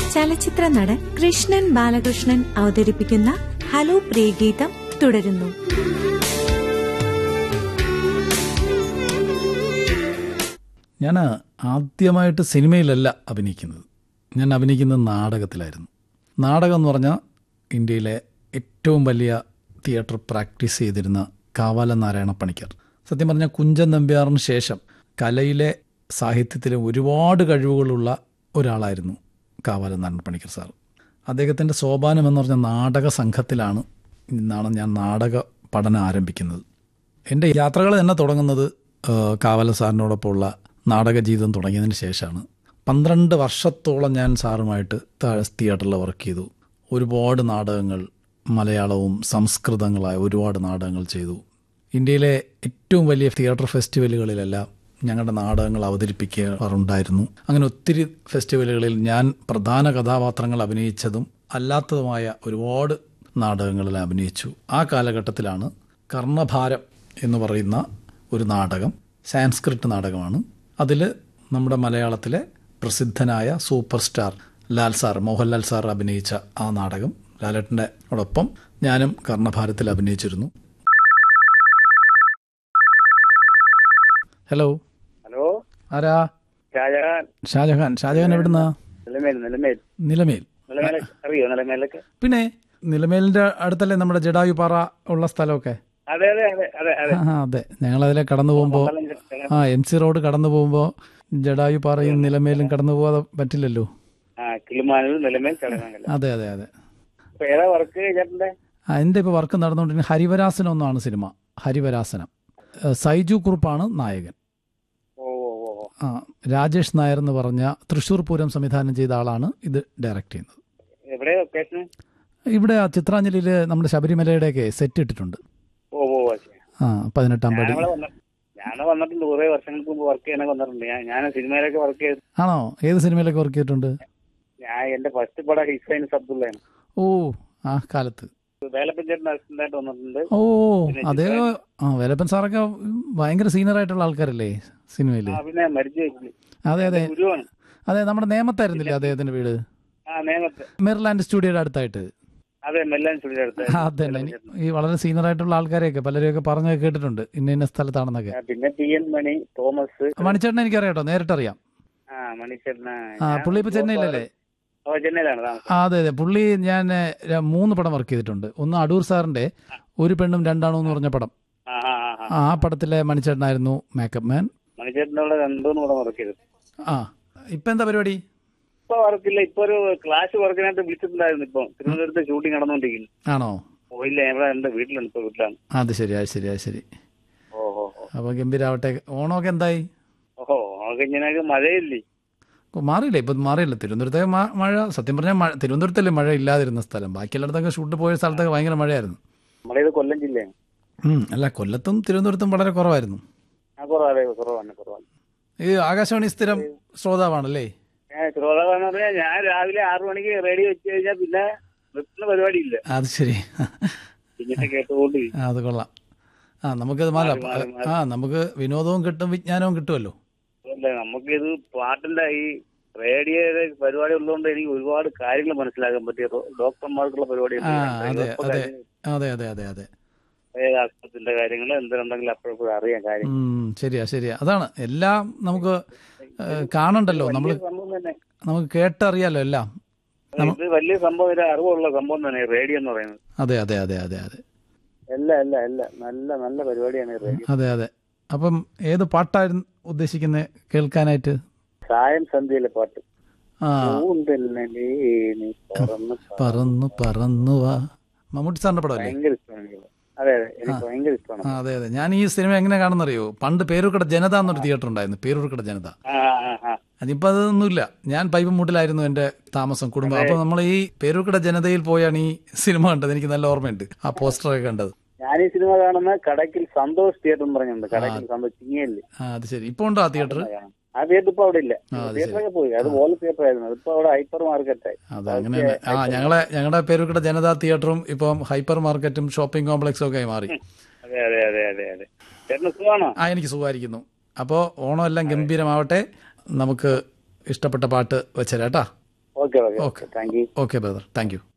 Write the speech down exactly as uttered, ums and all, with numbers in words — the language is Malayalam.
ചലച്ചിത്ര നടൻ കൃഷ്ണൻ ബാലകൃഷ്ണൻ അവതരിപ്പിക്കുന്ന ഹലോ പ്രിയഗീതം തുടരുന്നു. ഞാൻ ആദ്യമായിട്ട് സിനിമയിലല്ല അഭിനയിക്കുന്നത്. ഞാൻ അഭിനയിക്കുന്നത് നാടകത്തിലായിരുന്നു. നാടകം എന്ന് പറഞ്ഞാൽ ഇന്ത്യയിലെ ഏറ്റവും വലിയ തിയേറ്റർ പ്രാക്ടീസ് ചെയ്തിരുന്ന കാവാലം നാരായണ പണിക്കർ. സത്യം പറഞ്ഞാൽ കുഞ്ചൻ നമ്പ്യാറിന് ശേഷം കലയിലെ സാഹിത്യത്തിലെ ഒരുപാട് കഴിവുകളുള്ള ഒരാളായിരുന്നു കാവാലം നാരായണ പണിക്കർ സാർ. അദ്ദേഹത്തിൻ്റെ സോപാനം എന്ന് പറഞ്ഞ നാടക സംഘത്തിലാണ് നിന്നാണ് ഞാൻ നാടക പഠനം ആരംഭിക്കുന്നത്. എൻ്റെ യാത്രകൾ തന്നെ തുടങ്ങുന്നത് കാവാലം സാറിനോടൊപ്പമുള്ള നാടക ജീവിതം തുടങ്ങിയതിന് ശേഷമാണ്. പന്ത്രണ്ട് വർഷത്തോളം ഞാൻ സാറുമായിട്ട് തിയേറ്ററിൽ വർക്ക് ചെയ്തു. ഒരുപാട് നാടകങ്ങൾ, മലയാളവും സംസ്കൃതങ്ങളായ ഒരുപാട് നാടകങ്ങൾ ചെയ്തു. ഇന്ത്യയിലെ ഏറ്റവും വലിയ തിയേറ്റർ ഫെസ്റ്റിവലുകളിലെല്ലാം ഞങ്ങളുടെ നാടകങ്ങൾ അവതരിപ്പിക്കാറുണ്ടായിരുന്നു. അങ്ങനെ ഒത്തിരി ഫെസ്റ്റിവലുകളിൽ ഞാൻ പ്രധാന കഥാപാത്രങ്ങൾ അഭിനയിച്ചതും അല്ലാത്തതുമായ ഒരുപാട് നാടകങ്ങളിൽ അഭിനയിച്ചു. ആ കാലഘട്ടത്തിലാണ് കർണഭാരം എന്ന് പറയുന്ന ഒരു നാടകം, സാൻസ്ക്രിറ്റ് നാടകമാണ്. അതിൽ നമ്മുടെ മലയാളത്തിലെ പ്രസിദ്ധനായ super star Lal sir, Mohanlal sir അഭിനയിച്ച ആ നാടകം, ലാലേട്ടൻ്റെ ഒപ്പം ഞാനും കർണഭാരത്തിൽ അഭിനയിച്ചിരുന്നു. ഹലോ ഹലോ, ആരാ? ഷാജഹാൻ. ഷാജഹാൻ. ഷാജഹാൻ എവിടുന്നാ? നിലമേൽ. നിലമേൽ നിലമേൽ അറിയോ? നിലമേലൊക്കെ പിന്നെ നിലമേലിന്റെ അടുത്തല്ലേ നമ്മുടെ ജഡായു പാറ ഉള്ള സ്ഥലമൊക്കെ? അതെ അതെ അതെ അതെ അതെ ആ അതെ. ഞങ്ങളതിലെ കടന്നു പോകുമ്പോൾ, ആ എം സി റോഡ് കടന്നു പോകുമ്പോൾ ജഡായു പാറയും നിലമേലും കടന്നു പോകാതെ പറ്റില്ലല്ലോ. അതെ അതെ അതെ. ആ എൻ്റെ ഇപ്പോൾ വർക്ക് നടന്നുകൊണ്ടിരിക്കുന്ന ഹരിവരാസനം എന്നാണ് സിനിമ. ഹരിവരാസനം. സൈജു കുറുപ്പാണ് നായകൻ. ആ രാജേഷ് നായർ എന്ന് പറഞ്ഞ തൃശ്ശൂർ പൂരം സംവിധാനം ചെയ്ത ആളാണ് ഇത് ഡയറക്റ്റ് ചെയ്യുന്നത്. ഇവിടെ ചിത്രാഞ്ജലിയിൽ നമ്മുടെ ശബരിമലയുടെയൊക്കെ സെറ്റ് ഇട്ടിട്ടുണ്ട്. ആ പതിനെട്ടാം പടി. ആണോ? ഏത് സിനിമയിലൊക്കെ വർക്ക് ചെയ്തിട്ടുണ്ട്? ഓ ആ കാലത്ത്. ഓ അതേ. ആ വേലപ്പൻ സാറൊക്കെ ഭയങ്കര സീനിയർ ആയിട്ടുള്ള ആൾക്കാരല്ലേ സിനിമയില്? അതെ അതെ അതെ. നമ്മുടെ നേമത്തായിരുന്നില്ലേ അദ്ദേഹത്തിന്റെ വീട്? മെറിലാൻഡ് സ്റ്റുഡിയോയുടെ അടുത്തായിട്ട്. അതെ. ഈ വളരെ സീനിയർ ആയിട്ടുള്ള ആൾക്കാരെയൊക്കെ പലരെയൊക്കെ പറഞ്ഞു കേട്ടിട്ടുണ്ട് ഇന്ന ഇന്ന സ്ഥലത്താണെന്നൊക്കെ. മണിച്ചേട്ടനെ എനിക്കറിയാട്ടോ, നേരിട്ടറിയാം. ആ പുള്ളി ഇപ്പൊ ചെന്നൈയിലല്ലേ? അതെ അതെ. പുള്ളി ഞാൻ മൂന്ന് പടം വർക്ക് ചെയ്തിട്ടുണ്ട്. ഒന്ന് അടൂർ സാറിന്റെ ഒരു പെണ്ണും രണ്ടാണോ എന്ന് പറഞ്ഞ പടം. ആ പടത്തിലെ മണിച്ചേട്ടനായിരുന്നു മേക്കപ്പ് മാൻ. ആ ഇപ്പൊ എന്താ പരിപാടി? ഇപ്പൊ വർക്കില്ല. ഇപ്പൊ ഒരു ക്ലാസ് വർക്കിനായിട്ട് വിളിച്ചിട്ടുണ്ടായിരുന്നു. ഇപ്പൊ തിരുവനന്തപുരത്ത് ഷൂട്ടിംഗ് നടന്നുകൊണ്ടിരിക്കുന്നു. ആണോ? ഓ ഇല്ല, ഇവിടെ എന്റെ വീട്ടിലാണ്. ഇപ്പൊ വീട്ടിലാണ്. അത് ശരി, അത് ശരി, അത് ശരി. ഓഹോ. അപ്പൊ ഗംഭീരാവട്ടെ. ഓണമൊക്കെ എന്തായി? ഓഹോ ഓണമൊക്കെ ഇങ്ങനെ മഴയില്ലേ? മാറിയില്ല. ഇപ്പൊ മാറിയില്ല. തിരുവനന്തപുരത്തെ മഴ സത്യം പറഞ്ഞാൽ മഴ തിരുവനന്തപുരത്തല്ലേ മഴ ഇല്ലാതിരുന്ന സ്ഥലം. ബാക്കി എല്ലായിടത്തൊക്കെ ഷൂട്ട് പോയ സ്ഥലത്തൊക്കെ ഭയങ്കര മഴയായിരുന്നു. നമ്മളേത് കൊല്ലം ജില്ലയാണ്. ഉം അല്ല, കൊല്ലത്തും തിരുവനന്തപുരത്തും വളരെ കുറവായിരുന്നു. ഈ ആകാശവാണി സ്ഥിരം ശ്രോതാവാണല്ലേ? ശ്രോതാവാന്ന് പറഞ്ഞാൽ ഞാൻ രാവിലെ ആറു മണിക്ക് റേഡിയോ വെച്ച് കഴിഞ്ഞാൽ പിന്നെ നിർത്തുന്ന പരിപാടിയില്ല. അത് ശരി. പിന്നെ കേട്ടുകൊണ്ട് അത് കൊള്ളാം. ആ നമുക്കത് മാല ആ നമുക്ക് വിനോദവും കിട്ടും വിജ്ഞാനവും കിട്ടുമല്ലോ. അല്ലേ, നമുക്കിത് പാട്ടിന്റെ ഈ റേഡിയോയുടെ പരിപാടി ഉള്ളതുകൊണ്ട് എനിക്ക് ഒരുപാട് കാര്യങ്ങൾ മനസ്സിലാക്കാൻ പറ്റിയ ഡോക്ടർമാർക്കുള്ള പരിപാടി. അതെ അതെ അതെ അതെ അതെ അതെ. ആസ്പത്രിന്റെ കാര്യങ്ങൾ എന്തുണ്ടെങ്കിലും അപ്പോഴപ്പോഴും അറിയാൻ കാര്യം. ശരിയാ ശരിയാ. അതാണ് എല്ലാം നമുക്ക് കാണണ്ടല്ലോ, നമ്മൾ നമുക്ക് കേട്ടറിയാലോ എല്ലാം. ഇത് വലിയ സംഭവം, ഒരു അറിവുള്ള സംഭവം തന്നെ റേഡിയോ എന്ന് പറയുന്നത്. അതെ അതെ അതെ അതെ അതെ. അല്ല അല്ല അല്ല നല്ല നല്ല പരിപാടിയാണ് റേഡിയോ. അതെ അതെ. അപ്പം ഏത് പാട്ടായിരുന്നു ഉദ്ദേശിക്കുന്നത് കേൾക്കാനായിട്ട്? സായം സന്ധ്യയിലെ പാട്ട്. പറന്നു പറന്നു വാ. മമ്മൂട്ടി സാറിന്റെ പടം അല്ലേ? ഭയങ്കര ഇഷ്ടമാണ്. അതെ അതെ, എനിക്ക് ഭയങ്കര ഇഷ്ടമാണ്. അതെ അതെ. ഞാൻ ഈ സിനിമ എങ്ങനെ കാണുന്നറിയോ? പണ്ട് പേരൂർക്കട ജനത എന്നൊരു തിയേറ്റർ ഉണ്ടായിരുന്നു, പേരൂർക്കട ജനത. അതിപ്പോ അതൊന്നുമില്ല. ഞാൻ പൈപ്പ് മൂട്ടിലായിരുന്നു എന്റെ താമസം, കുടുംബം. അപ്പൊ നമ്മൾ ഈ പേരൂർക്കട ജനതയിൽ പോയാണ് ഈ സിനിമ കണ്ടത്. എനിക്ക് നല്ല ഓർമ്മയുണ്ട് ആ പോസ്റ്ററൊക്കെ കണ്ടത്. ഞാൻ ഈ സിനിമ കാണുന്ന കടക്കിൽ സന്തോഷ് തിയേറ്റർ എന്ന് പറഞ്ഞിട്ടുണ്ട്. കടക്കിൽ സന്തോഷ് ചിങ്ങയല്ലേ? അത് ശരി. ഇപ്പൊ ഉണ്ടോ ആ തിയേറ്റർ? ആ തിയേറ്റർ ഇപ്പൊ അവിടെ ഇല്ല. തിയേറ്ററൊക്കെ പോയി. അത് വോൾ തിയേറ്റർ ആയിരുന്നു. ഇപ്പൊ അവിടെ ഹൈപ്പർ മാർക്കറ്റായി. അതെ അങ്ങനെ. ആ ഞങ്ങളെ ഞങ്ങളുടെ പേരൂർക്കട ജനതാ തിയേറ്ററും ഇപ്പം ഹൈപ്പർ മാർക്കറ്റും ഷോപ്പിംഗ് കോംപ്ലക്സും ഒക്കെ ആയി മാറി. അതെ അതെ അതെ അതെ അതെ. ചേട്ടന് സുഖമാണോ? ആ എനിക്ക് സുഖമായിരിക്കുന്നു. അപ്പോ ഓണം എല്ലാം ഗംഭീരമാവട്ടെ. നമുക്ക് ഇഷ്ടപ്പെട്ട പാട്ട് വെച്ചേരാട്ടാ. Okay okay okay thank you. Okay brother, thank you.